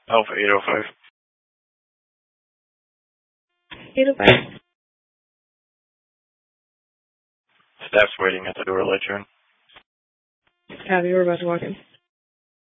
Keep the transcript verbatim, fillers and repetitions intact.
Alpha eight oh five. eight oh five. Staff's waiting at the door, let you in. Copy, we're about to walk in.